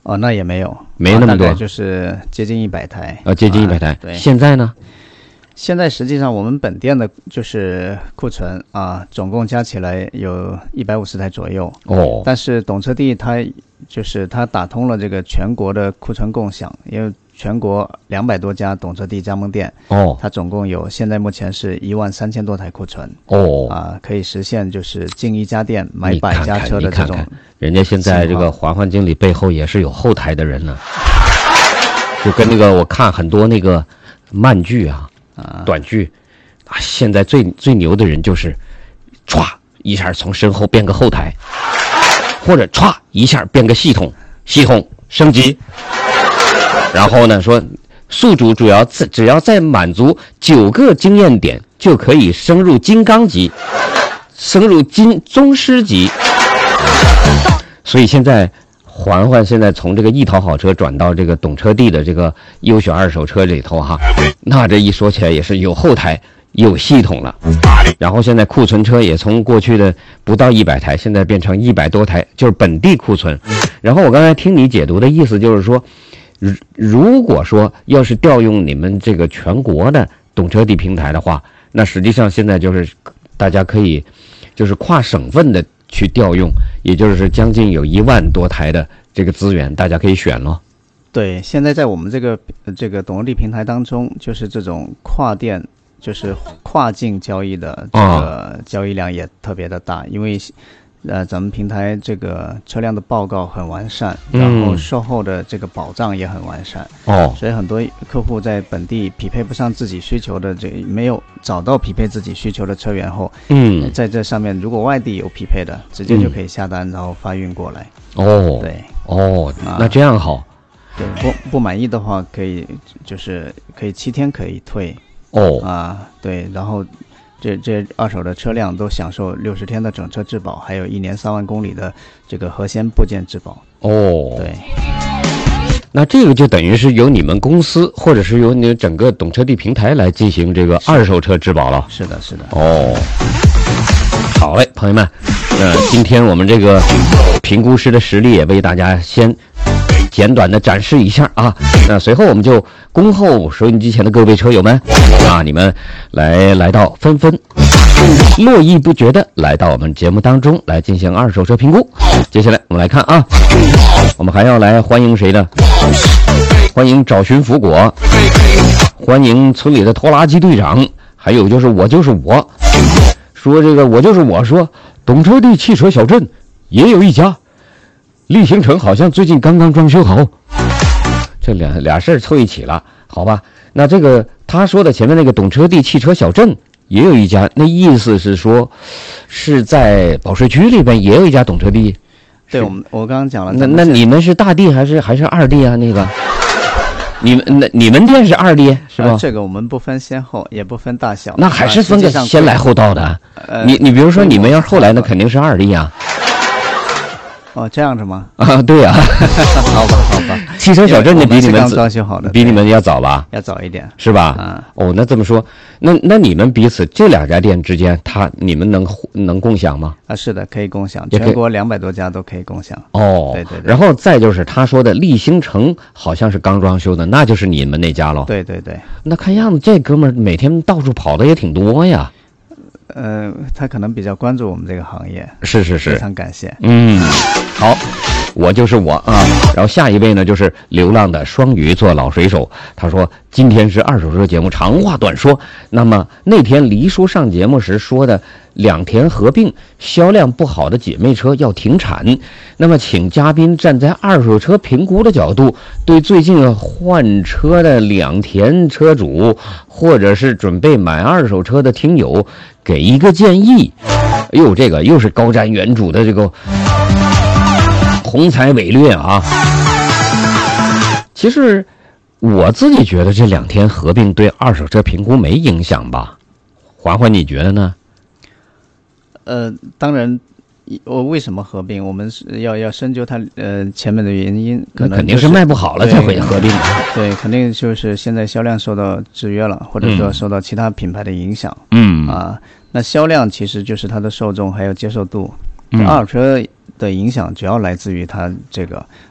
哦，那也没有， 没那么多， 大概就是接近100台。 接近100台。 对， 现在呢？ 现在实际上我们本店的就是库存啊，总共加起来有150台左右。 哦， 但是懂车帝它打通了这个全国的库存共享，因为全国200多家懂车帝加盟店，它总共有现在目前是13000多台库存。可以实现就是进一家店买100家车的这种。 你看人家现在这个环环经理背后也是有后台的人呢，就跟那个我看很多那个慢剧短剧现在最牛的人就是歘一下从身后变个后台，或者歘一下变个系统升级，然后呢说宿主只要再满足9个经验点就可以升入金刚级，升入宗师级。所以现在环环现在从这个一淘好车转到这个懂车帝的这个优选二手车里头那这一说起来也是有后台有系统了。然后现在库存车也从过去的不到100台现在变成100多台，就是本地库存。然后我刚才听你解读的意思就是说，如果说要是调用你们这个全国的懂车帝平台的话，那实际上现在就是大家可以就是跨省份的去调用，也就是将近有1万多台的这个资源，大家可以选咯。 对，现在在我们这个懂车帝平台当中，就是这种跨店，就是跨境交易的这个交易量也特别的大，因为咱们平台这个车辆的报告很完善，然后售后的这个保障也很完善。所以很多客户在本地匹配不上自己需求的没有找到匹配自己需求的车源后，在这上面如果外地有匹配的，直接就可以下单，然后发运过来。对。 那这样好。 对，不满意的话可以7天可以退。对，然后这二手的车辆都享受60天的整车质保，还有1年3万公里的这个核心部件质保。对。 那这个就等于是由你们公司或者是由你整个懂车帝平台来进行这个二手车质保了。 是的。 好嘞，朋友们，今天我们这个评估师的实力也为大家先简短的展示一下那随后我们就恭候收音机前的各位车友们你们来到纷纷络绎不绝的来到我们节目当中来进行二手车评估。接下来我们来看我们还要来欢迎谁呢？欢迎找寻福果，欢迎村里的拖拉机队长，还有就是我就是我说这个我就是我说懂车帝汽车小镇也有一家，立行城好像最近刚刚装修好，这俩事儿凑一起了，好吧？那这个他说的前面那个懂车帝汽车小镇也有一家，那意思是说是在保税区里边也有一家懂车帝。 对，我刚刚讲了。 那你们是大地还是二地那个？你们店是二地是吧？ 这个我们不分先后，也不分大小。 那还是分个先来后到的。你比如说你们要是后来，那肯定是二地这样子吗？ 对呀。 好吧。 汽车小镇的比你们刚装修好的， 比你们要早吧？ 要早一点， 是吧？那这么说，那你们彼此这2家店之间，你们能共享吗？ 是的，可以共享，全国200多家都可以共享。对。 然后再就是他说的立新城好像是刚装修的，那就是你们那家喽。 对。 那看样子这哥们儿每天到处跑的也挺多呀。 他可能比较关注我们这个行业。 是。 非常感谢。 好，我就是我然后下一位呢就是流浪的双鱼座老水手，他说今天是二手车节目，长话短说。那么那天黎叔上节目时说的2田合并销量不好的姐妹车要停产，那么请嘉宾站在二手车评估的角度，对最近换车的2田车主或者是准备买二手车的听友给一个建议。这个又是高瞻远瞩的这个宏才伟略其实我自己觉得这2天合并对二手车评估没影响吧？环环你觉得呢？ 当然，我为什么合并？我们是要深究它前面的原因， 肯定是卖不好了才会合并的。 对，肯定就是现在销量受到制约了，或者说受到其他品牌的影响。那销量其实就是它的受众还有接受度。二手车的影响主要来自于它这个